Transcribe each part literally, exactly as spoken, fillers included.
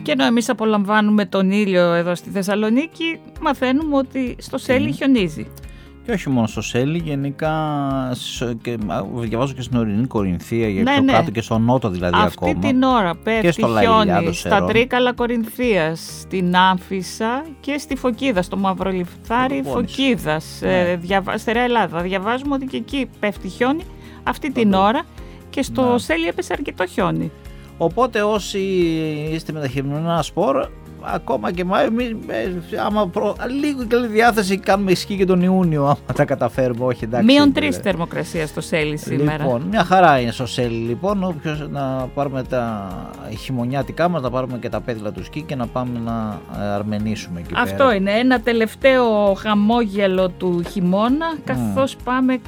Και ενώ εμείς απολαμβάνουμε τον ήλιο εδώ στη Θεσσαλονίκη, μαθαίνουμε ότι στο Σέλι χιονίζει. Και όχι μόνο στο Σέλι, γενικά και, διαβάζω και στην ορεινή Κορινθία, για ναι, πιο ναι. κάτω και στο νότο δηλαδή αυτή ακόμα. Αυτή την ώρα πέφτει χιόνι στα Τρίκαλα Κορινθίας, στην Άμφισσα και στη Φωκίδα, στο Μαυρολιφθάρι Φωκίδας, ναι. ε, διαβα... Στερεά Ελλάδα. Διαβάζουμε ότι και εκεί πέφτει χιόνι αυτή την ναι. ώρα και στο ναι. Σέλι έπεσε αρκετό χιόνι. Οπότε όσοι είστε με τα χειμωνινά σπορ, ακόμα και εμείς, άμα προ, λίγο καλή διάθεση κάνουμε ισχύ και τον Ιούνιο, άμα τα καταφέρουμε, όχι εντάξει. Μείον τρεις θερμοκρασία στο Σέλι σήμερα. Λοιπόν, μια χαρά είναι στο Σέλι λοιπόν, όποιος να πάρουμε τα χειμωνιάτικά μας, να πάρουμε και τα πέδιλα του σκι και να πάμε να αρμενίσουμε εκεί Αυτό πέρα. είναι ένα τελευταίο χαμόγελο του χειμώνα, mm. καθώς πάμε...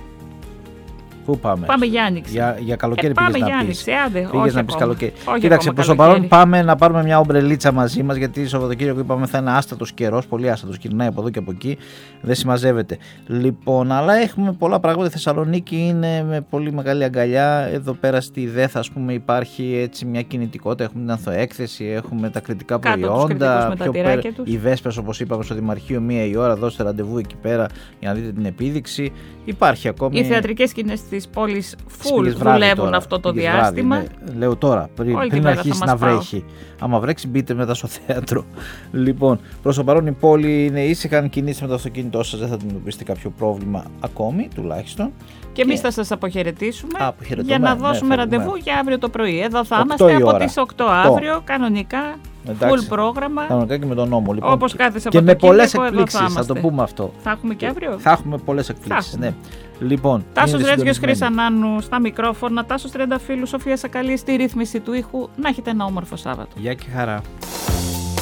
Πού πάμε? Πάμε για άνοιξη. Για, για καλοκαίρι ε, πήγες να πεις. Πήγες να πεις καλοκαίρι. Όχι Κοίταξε, προς το παρόν πάμε να πάρουμε μια ομπρελίτσα μαζί μας, γιατί Σαββατοκύριακο είπαμε θα είναι άστατος καιρός, πολύ άστατος, κυρνάει από εδώ και από εκεί, δεν συμμαζεύεται. Λοιπόν, αλλά έχουμε πολλά πράγματα. Η Θεσσαλονίκη είναι με πολύ μεγάλη αγκαλιά. Εδώ πέρα στη ΔΕΘ, ας πούμε, υπάρχει έτσι μια κινητικότητα. Έχουμε την ανθοέκθεση, έχουμε τα κριτικά κάτω προϊόντα. Πιο πέρα, οι Βέσπες, όπως είπαμε, στο Δημαρχείο, μία η ώρα, δώστε ραντεβού εκεί πέρα για να δείτε την επίδειξη. Υπάρχει ακόμη. Οι θεατρικές σκηνές της πόλης full δουλεύουν τώρα, αυτό το διάστημα. Βράδυ, ναι. Λέω τώρα, πριν, πριν αρχίσει να βρέχει. Άμα βρέξει, μπείτε μετά στο θέατρο. Λοιπόν, προς το παρόν η πόλη είναι ήσυχα. Αν κινήσετε με το αυτοκίνητό σας, δεν θα αντιμετωπίσετε κάποιο πρόβλημα ακόμη, τουλάχιστον. Και εμείς θα σας αποχαιρετήσουμε Α, για να δώσουμε ναι, ραντεβού για αύριο το πρωί. Εδώ θα είμαστε από τις οκτώ αύριο, κανονικά. Εντάξει, full πρόγραμμα. Κανονικά και με τον νόμο. Λοιπόν. Όπως κάθε και με πολλές εκπλήξεις, θα, θα το πούμε αυτό. Θα έχουμε και αύριο. Θα έχουμε πολλές εκπλήξεις, ναι. Λοιπόν, Τάσος Ρέτζιος, Χρύσα Νάνου στα μικρόφωνα, Τάσος Τριανταφύλου, Σοφία Σακαλή στη ρύθμιση του ήχου. Να έχετε ένα όμορφο Σάββατο. Γεια και χαρά.